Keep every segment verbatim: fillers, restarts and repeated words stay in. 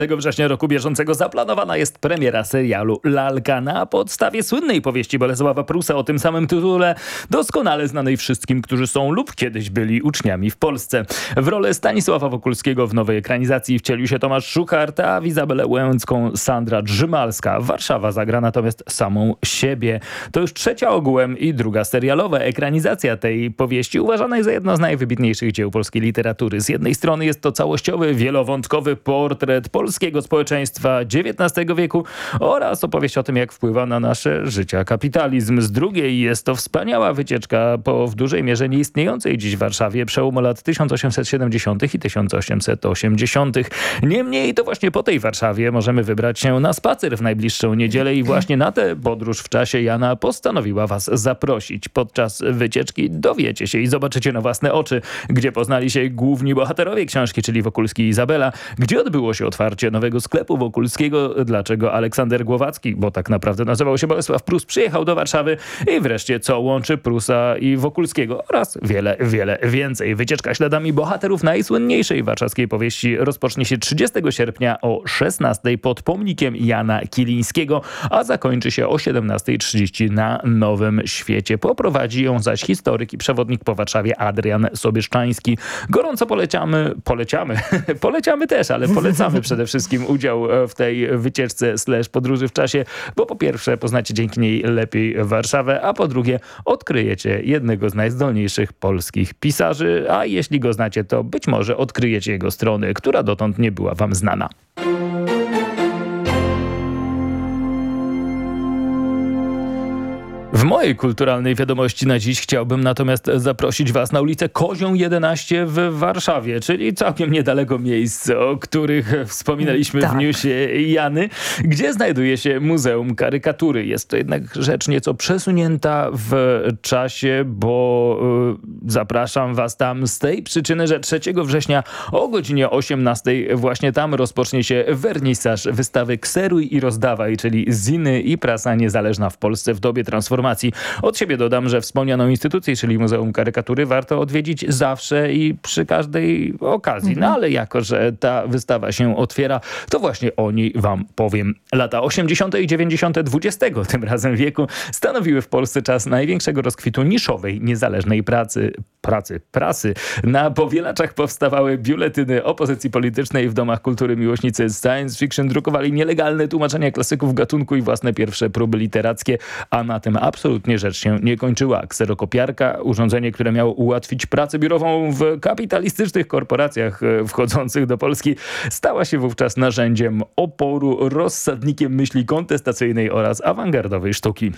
tego września roku bieżącego zaplanowana jest premiera serialu Lalka na podstawie słynnej powieści Bolesława Prusa o tym samym tytule, doskonale znanej wszystkim, którzy są lub kiedyś byli uczniami w Polsce. W rolę Stanisława Wokulskiego w nowej ekranizacji wcielił się Tomasz Szuchart, a w Izabelę Łęcką Sandra Drzymalska. Warszawa zagra natomiast samą siebie. To już trzecia ogółem i druga serialowa ekranizacja tej powieści, uważana jest za jedno z najwybitniejszych dzieł polskiej literatury. Z jednej strony jest to całościowy, wielowątkowy portret polskiego społeczeństwa dziewiętnastego wieku oraz opowieść o tym, jak wpływa na nasze życia kapitalizm. Z drugiej jest to wspaniała wycieczka po w dużej mierze nieistniejącej dziś w Warszawie przełomu lat tysiąc osiemset siedemdziesiątych i tysiąc osiemset osiemdziesiątych. Niemniej to właśnie po tej Warszawie możemy wybrać się na spacer w najbliższą niedzielę i właśnie na tę podróż w czasie Jana postanowiła was zaprosić. Podczas wycieczki dowiecie się i zobaczycie na własne oczy, gdzie poznali się główni bohaterowie książki, czyli Wokulski i Izabela, gdzie odbyło się otwarcie nowego sklepu Wokulskiego, dlaczego Aleksander Głowacki, bo tak naprawdę nazywał się Bolesław Prus, przyjechał do Warszawy i wreszcie co łączy Prusa i Wokulskiego oraz wiele, wiele więcej. Wycieczka śladami bohaterów najsłynniejszej warszawskiej powieści rozpocznie się trzydziestego sierpnia o szesnastej pod pomnikiem Jana Kilińskiego, a zakończy się o siedemnastej trzydzieści na Nowym Świecie. Poprowadzi ją zaś historyk i przewodnik po Warszawie Adrian Sobieszczański. Gorąco polecamy, poleciamy, poleciamy też, ale polecamy przede wszystkim udział w tej wycieczce slash podróży w czasie, bo po pierwsze poznacie dzięki niej lepiej Warszawę, a po drugie odkryjecie jednego z najzdolniejszych polskich pisarzy, a jeśli go znacie, to być może odkryjecie jego stronę, która dotąd nie była wam znana. W mojej kulturalnej wiadomości na dziś chciałbym natomiast zaprosić was na ulicę Kozią jedenaście w Warszawie, czyli całkiem niedaleko miejsc, o których wspominaliśmy tak. w newsie Jany, gdzie znajduje się Muzeum Karykatury. Jest to jednak rzecz nieco przesunięta w czasie, bo y, zapraszam was tam z tej przyczyny, że trzeciego września o godzinie osiemnastej właśnie tam rozpocznie się wernisaż wystawy Kseruj i rozdawaj, czyli Ziny i prasa niezależna w Polsce w dobie transformacji. Od siebie dodam, że wspomnianą instytucję, czyli Muzeum Karykatury, warto odwiedzić zawsze i przy każdej okazji. No ale jako, że ta wystawa się otwiera, to właśnie o niej wam powiem. Lata osiemdziesiąte i dziewięćdziesiąte dwudziestego tym razem wieku stanowiły w Polsce czas największego rozkwitu niszowej, niezależnej pracy, pracy, prasy. Na powielaczach powstawały biuletyny opozycji politycznej, w domach kultury miłośnicy science fiction drukowali nielegalne tłumaczenia klasyków gatunku i własne pierwsze próby literackie, a na tym absolutnie rzecz się nie kończyła. Kserokopiarka, urządzenie, które miało ułatwić pracę biurową w kapitalistycznych korporacjach wchodzących do Polski, stała się wówczas narzędziem oporu, rozsadnikiem myśli kontestacyjnej oraz awangardowej sztuki.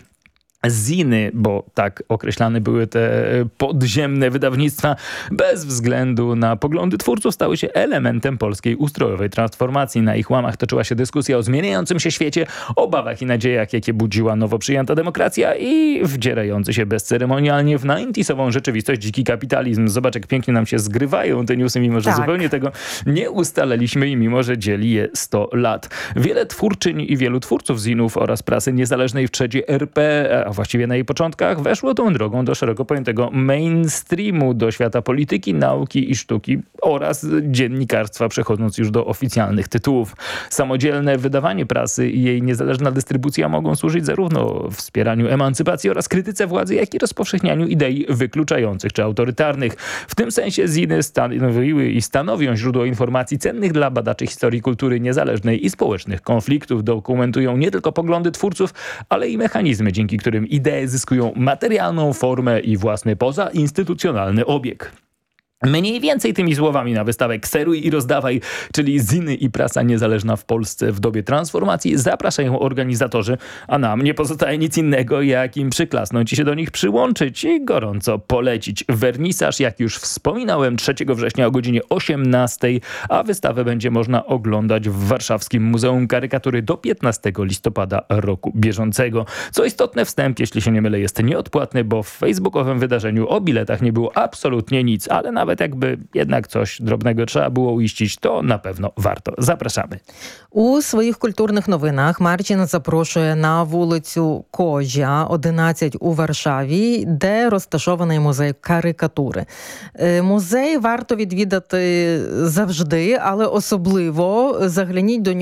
Ziny, bo tak określane były te podziemne wydawnictwa, bez względu na poglądy twórców stały się elementem polskiej ustrojowej transformacji. Na ich łamach toczyła się dyskusja o zmieniającym się świecie, obawach i nadziejach, jakie budziła nowo przyjęta demokracja i wdzierający się bezceremonialnie w ninetyzową rzeczywistość dziki kapitalizm. Zobacz, jak pięknie nam się zgrywają te newsy, mimo że tak. zupełnie tego nie ustalaliśmy i mimo że dzieli je sto lat. Wiele twórczyń i wielu twórców zinów oraz prasy niezależnej w trzeciej R P, a właściwie na jej początkach, weszło tą drogą do szeroko pojętego mainstreamu, do świata polityki, nauki i sztuki oraz dziennikarstwa, przechodząc już do oficjalnych tytułów. Samodzielne wydawanie prasy i jej niezależna dystrybucja mogą służyć zarówno wspieraniu emancypacji oraz krytyce władzy, jak i rozpowszechnianiu idei wykluczających czy autorytarnych. W tym sensie ziny stanowiły i stanowią źródło informacji cennych dla badaczy historii kultury niezależnej i społecznych konfliktów. Dokumentują nie tylko poglądy twórców, ale i mechanizmy, dzięki którym idee zyskują materialną formę i własny pozainstytucjonalny obieg. Mniej więcej tymi słowami na wystawę Kseruj i rozdawaj, czyli Ziny i prasa niezależna w Polsce w dobie transformacji, zapraszają organizatorzy, a nam nie pozostaje nic innego, jak im przyklasnąć i się do nich przyłączyć i gorąco polecić. Wernisaż, jak już wspominałem, trzeciego września o godzinie osiemnastej, a wystawę będzie można oglądać w warszawskim Muzeum Karykatury do piętnastego listopada roku bieżącego. Co istotne, wstęp, jeśli się nie mylę, jest nieodpłatny, bo w facebookowym wydarzeniu o biletach nie było absolutnie nic, ale nawet nawet jakby jednak coś drobnego trzeba było uiścić, to na pewno warto. Zapraszamy. У своїх культурних новинах Марчин запрошує на вулицю Кожя, одинадцять у Варшаві, де розташований музей карикатури. Музей варто відвідати завжди, але особливо загляніть до нього